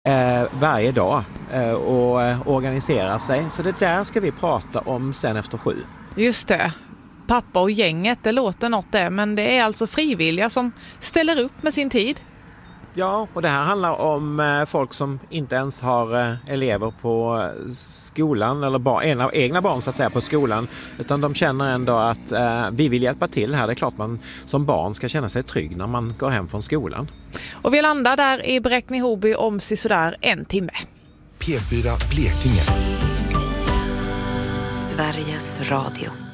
varje dag och organiserar sig. Så det där ska vi prata om sen efter 7. Just det. Pappa och gänget, det låter något det, men det är alltså frivilliga som ställer upp med sin tid. Ja, och det här handlar om folk som inte ens har elever på skolan eller egna barn så att säga på skolan, utan de känner ändå att vi vill hjälpa till här. Det är klart man som barn ska känna sig trygg när man går hem från skolan. Och vi landar där i Bräkne-Hoby om sådär 1 timme. P4 Blekinge. Sveriges Radio.